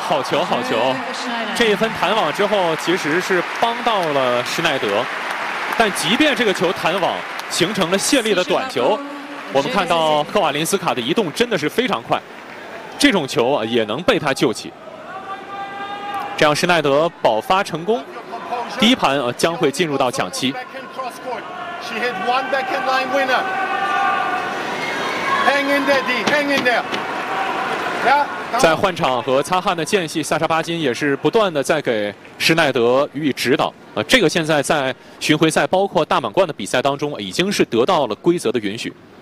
好球，好球！这一分弹网之后，其实是帮到了施耐德，但即便这个球弹网形成了泄力的短球，我们看到赫瓦林斯卡的移动真的是非常快，这种球啊也能被他救起。这样施耐德保发成功，第一盘将会进入到抢七。 在换场和擦汗的间隙，萨沙巴金也是不断的在给施耐德予以指导。这个现在在巡回赛包括大满贯的比赛当中，已经是得到了规则的允许。